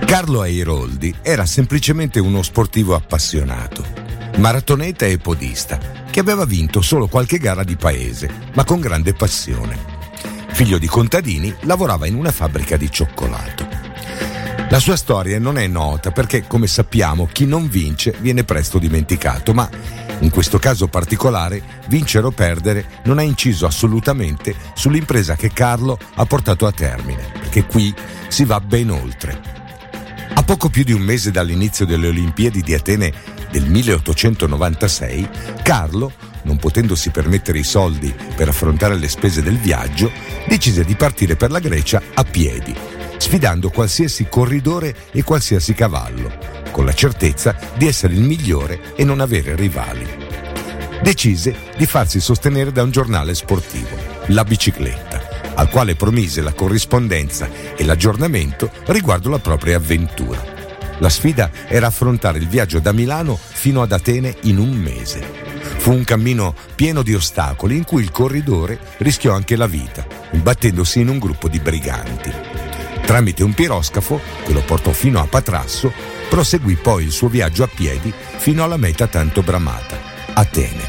Carlo Airoldi era semplicemente uno sportivo appassionato, maratoneta e podista, che aveva vinto solo qualche gara di paese, ma con grande passione. Figlio di contadini, lavorava in una fabbrica di cioccolato. La sua storia non è nota perché, come sappiamo, chi non vince viene presto dimenticato, ma in questo caso particolare, vincere o perdere non ha inciso assolutamente sull'impresa che Carlo ha portato a termine, perché qui si va ben oltre. A poco più di un mese dall'inizio delle Olimpiadi di Atene del 1896, Carlo, non potendosi permettere i soldi per affrontare le spese del viaggio, decise di partire per la Grecia a piedi, sfidando qualsiasi corridore e qualsiasi cavallo, con la certezza di essere il migliore e non avere rivali. Decise di farsi sostenere da un giornale sportivo, La Bicicletta, al quale promise la corrispondenza e l'aggiornamento riguardo la propria avventura. La sfida era affrontare il viaggio da Milano fino ad Atene in un mese. Fu un cammino pieno di ostacoli in cui il corridore rischiò anche la vita, imbattendosi in un gruppo di briganti. Tramite un piroscafo, che lo portò fino a Patrasso, proseguì poi il suo viaggio a piedi fino alla meta tanto bramata, Atene.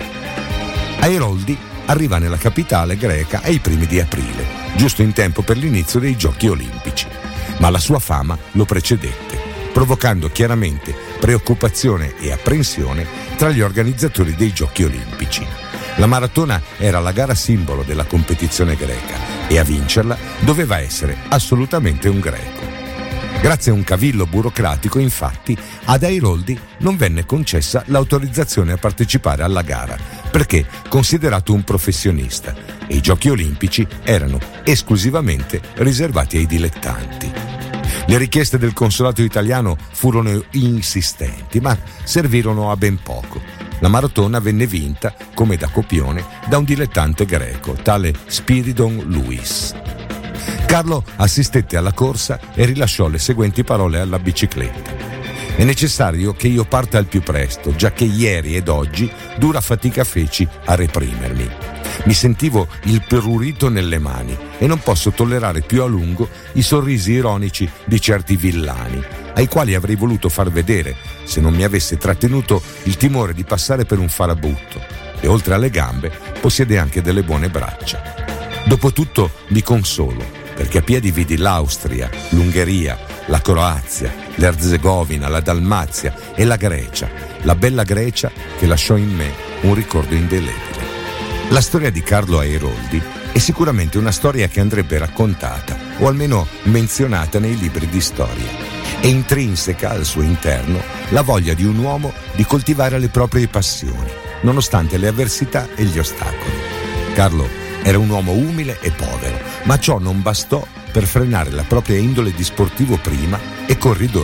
Airoldi arriva nella capitale greca ai primi di aprile, giusto in tempo per l'inizio dei Giochi Olimpici, ma la sua fama lo precedette, provocando chiaramente preoccupazione e apprensione tra gli organizzatori dei Giochi Olimpici. La maratona era la gara simbolo della competizione greca e a vincerla doveva essere assolutamente un greco. Grazie a un cavillo burocratico, infatti, ad Airoldi non venne concessa l'autorizzazione a partecipare alla gara, perché considerato un professionista e i Giochi Olimpici erano esclusivamente riservati ai dilettanti. Le richieste del consolato italiano furono insistenti, ma servirono a ben poco. La maratona venne vinta, come da copione, da un dilettante greco, tale Spiridon Louis. Carlo assistette alla corsa e rilasciò le seguenti parole alla bicicletta: «È necessario che io parta al più presto, giacché ieri ed oggi dura fatica feci a reprimermi. Mi sentivo il prurito nelle mani e non posso tollerare più a lungo i sorrisi ironici di certi villani, ai quali avrei voluto far vedere, se non mi avesse trattenuto il timore di passare per un farabutto, e oltre alle gambe possiede anche delle buone braccia. Dopotutto mi consolo, perché a piedi vidi l'Austria, l'Ungheria, la Croazia, l'Erzegovina, la Dalmazia e la Grecia, la bella Grecia che lasciò in me un ricordo indelebile». La storia di Carlo Airoldi è sicuramente una storia che andrebbe raccontata, o almeno menzionata nei libri di storia. È intrinseca al suo interno la voglia di un uomo di coltivare le proprie passioni, nonostante le avversità e gli ostacoli. Carlo era un uomo umile e povero, ma ciò non bastò per frenare la propria indole di sportivo prima e corridore